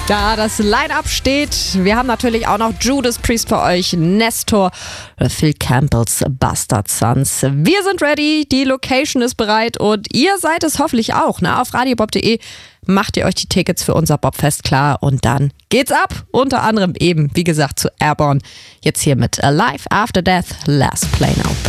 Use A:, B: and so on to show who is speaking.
A: Da das Line-Up steht, wir haben natürlich auch noch Judas Priest für euch, Nestor, Phil Campbells Bastard Sons. Wir sind ready, die Location ist bereit und ihr seid es hoffentlich auch. Ne? Auf radiobob.de macht ihr euch die Tickets für unser Bobfest klar und dann geht's ab. Unter anderem eben, wie gesagt, zu Airborne. Jetzt hier mit Alive After Death, Last Play Now.